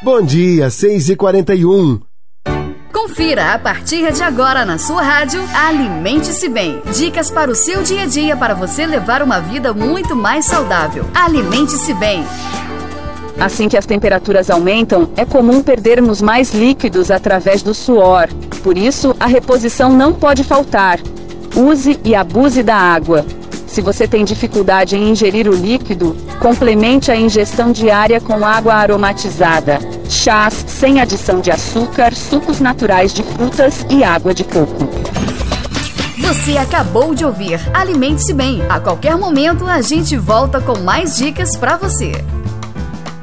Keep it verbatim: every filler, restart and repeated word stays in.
Bom dia, seis e quarenta e um. Confira a partir de agora na sua rádio Alimente-se Bem. Dicas para o seu dia a dia para você levar uma vida muito mais saudável. Alimente-se Bem. Assim que as temperaturas aumentam, é comum perdermos mais líquidos através do suor. Por isso, a reposição não pode faltar. Use e abuse da água. Se você tem dificuldade em ingerir o líquido, complemente a ingestão diária com água aromatizada, chás sem adição de açúcar, sucos naturais de frutas e água de coco. Você acabou de ouvir Alimente-se Bem. A qualquer momento a gente volta com mais dicas para você.